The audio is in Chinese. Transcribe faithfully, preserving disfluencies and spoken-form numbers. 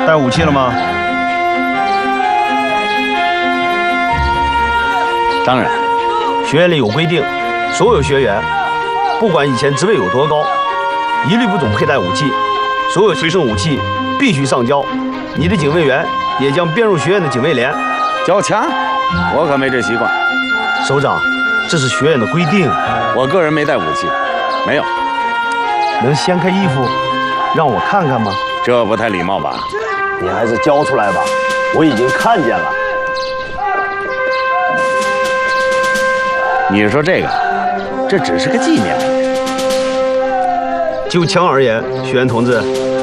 带武器了吗？ 当然， 学院里有规定，所有学员，不管以前职位有多高，一律不准佩戴武器。所有随身武器必须上交。你的警卫员也将编入学院的警卫连。 交枪？我可没这习惯。 首长，这是学院的规定。 我个人没带武器，没有。 能掀开衣服，让我看看吗？ 这不太礼貌吧？ 你还是交出来吧，我已经看见了。 你说这个，这只是个纪念。 就枪而言，学员同志，